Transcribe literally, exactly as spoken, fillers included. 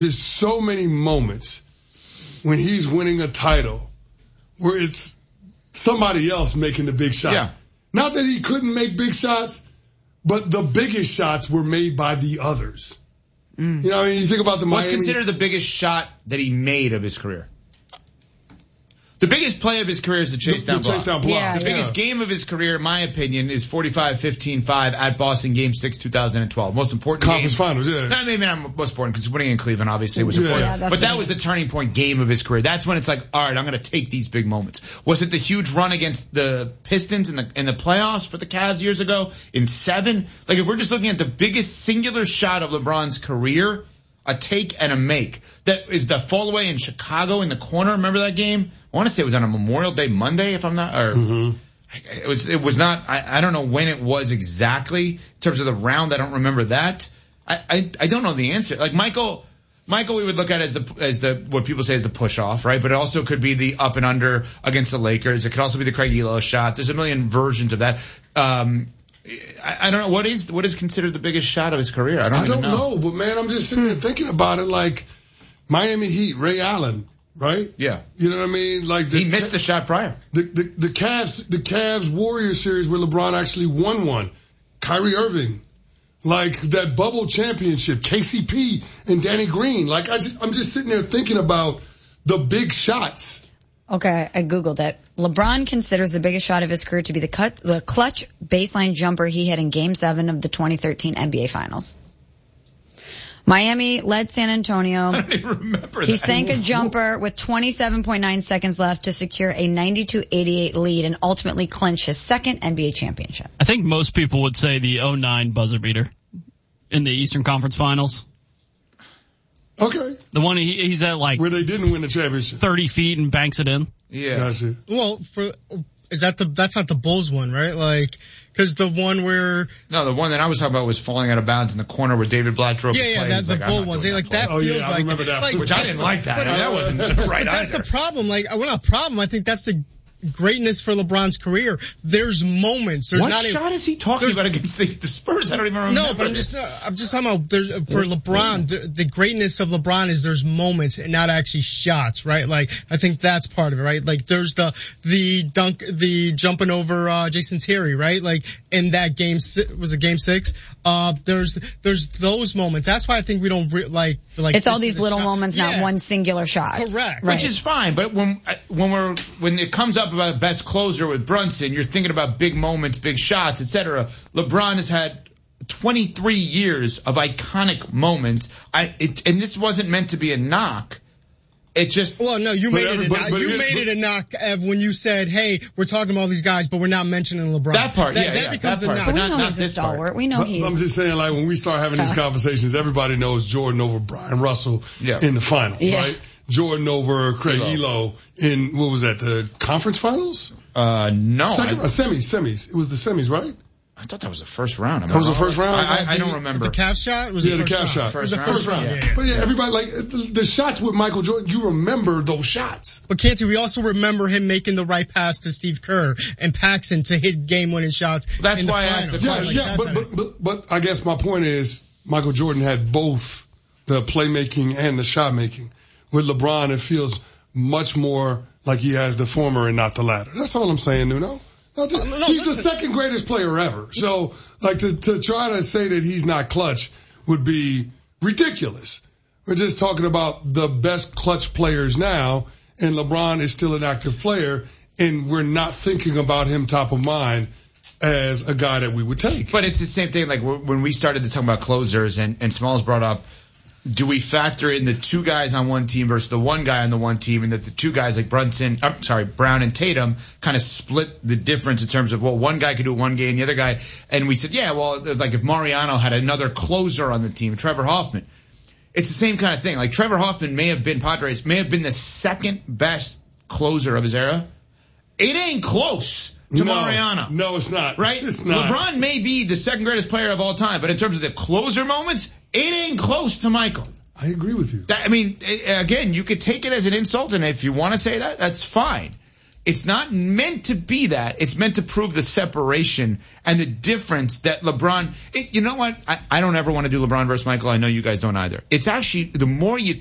there's so many moments when he's winning a title where it's somebody else making the big shot. Yeah. Not that he couldn't make big shots, but the biggest shots were made by the others. Mm. You know, I mean, you think about the Miami. What's considered the biggest shot that he made of his career? The biggest play of his career is the chase the, down the block. Chase down block. Yeah, the yeah. biggest game of his career, in my opinion, is forty-five fifteen five at Boston Game six, two thousand twelve. Most important Conference game. finals, yeah. Not maybe not most important because winning in Cleveland obviously was Yeah. important. Yeah, but that nice. was the turning point game of his career. That's when it's like, all right, I'm going to take these big moments. Was it the huge run against the Pistons in the in the playoffs for the Cavs years ago in seven? Like if we're just looking at the biggest singular shot of LeBron's career, a take and a make. That is the fall away in Chicago in the corner. Remember that game? I want to say it was on a Memorial Day Monday, if I'm not, or Mm-hmm. it was, it was not, I, I don't know when it was exactly in terms of the round. I don't remember that. I, I, I don't know the answer. Like Michael, Michael, we would look at as the, as the, what people say is the push off, right? But it also could be the up and under against the Lakers. It could also be the Craig Elo shot. There's a million versions of that. Um, I, I don't know what is, what is considered the biggest shot of his career. I don't, I even don't know. know, but man, I'm just sitting there thinking about it like Miami Heat, Ray Allen, right? Yeah. You know what I mean? Like the, he missed the shot prior. The, the, the Cavs, the Cavs Warriors series where LeBron actually won one. Kyrie Irving. Like that bubble championship, K C P and Danny Green. Like I just, I'm just sitting there thinking about the big shots. Okay, I Googled it. LeBron considers the biggest shot of his career to be the cut, the clutch baseline jumper he hit in Game seven of the twenty thirteen N B A Finals. Miami led San Antonio. I don't even remember He that. sank a jumper with twenty-seven point nine seconds left to secure a ninety-two eighty-eight lead and ultimately clinch his second N B A championship. I think most people would say the oh nine buzzer beater in the Eastern Conference Finals. Okay. The one he, he's at like where they didn't win the championship. thirty feet and banks it in. Yeah. Gotcha. Well, for is that the that's not the Bulls one, right? Like, because the one where no, the one that I was talking about was falling out of bounds in the corner where David Blatt drove. Yeah, the yeah, play. that's the like, Bull ones. They like that Oh, feels yeah, I like remember that. like, which I didn't like that. But, I mean, that wasn't right but that's either. the problem. Like, well, not a problem. I think that's the greatness for LeBron's career. There's moments. There's what not shot a, is he talking about against the, the Spurs? I don't even remember. No, but I'm this. just, uh, I'm just talking about there's, for LeBron, the, the greatness of LeBron is there's moments and not actually shots, right? Like, I think that's part of it, right? Like, there's the, the dunk, the jumping over, uh, Jason Terry, right? Like, in that game, was it game six? Uh, there's, there's those moments. That's why I think we don't, re- like, like. It's all these little shot. moments, Yeah. not one singular shot. Correct. Right. Which is fine, but when when we're when it comes up about best closer with Brunson, you're thinking about big moments, big shots, et cetera. LeBron has had twenty-three years of iconic moments. I it, and this wasn't meant to be a knock. It just well, no, you But made every- it. A but- knock. but you it- made but- it a knock, Ev, when you said, "Hey, we're talking about all these guys, but we're not mentioning LeBron." That part, that, yeah, that yeah, becomes that a part, knock. but we not- know not he's a this part. stalwart. We know But he's. I'm just saying, like, when we start having these Tough. conversations, everybody knows Jordan over Brian Russell Yeah. in the finals, Yeah. right? Jordan over Craig Elo in, what was that, the conference finals? uh no, Second, I, uh, semis, semis. It was the semis, right? I thought that was the first round. Am I That was the wrong? first round? I, I, I don't remember. The calf shot was Yeah, the first calf round. shot. It was First the round? first round. Yeah. Yeah, yeah. But yeah, everybody, like, the, the shots with Michael Jordan, you remember those shots. But Canty, we also remember him making the right pass to Steve Kerr and Paxson to hit game-winning shots. That's in the why I asked the finals. Yeah, question. yeah, but, but, but, but I guess my point is Michael Jordan had both the playmaking and the shot making. With LeBron, it feels much more like he has the former and not the latter. That's all I'm saying, Nuno. No, th- no, he's listen. the second greatest player ever. So, like, to, to try to say that he's not clutch would be ridiculous. We're just talking about the best clutch players now, and LeBron is still an active player, and we're not thinking about him top of mind as a guy that we would take. But it's the same thing. Like when we started to talk about closers, and and Smalls brought up, do we factor in the two guys on one team versus the one guy on the one team, and that the two guys like Brunson, I'm sorry, Brown and Tatum kind of split the difference in terms of, well, one guy could do one game, the other guy, and we said, yeah, well, like if Mariano had another closer on the team, Trevor Hoffman, it's the same kind of thing. Like Trevor Hoffman may have been Padres, may have been the second best closer of his era. It ain't close to no, Mariano. No, it's not. Right? It's not. LeBron may be the second greatest player of all time, but in terms of the closer moments, it ain't close to Michael. I agree with you. That, I mean, again, you could take it as an insult, and if you want to say that, that's fine. It's not meant to be that. It's meant to prove the separation and the difference that LeBron, it, you know what? I, I don't ever want to do LeBron versus Michael. I know you guys don't either. It's actually, the more you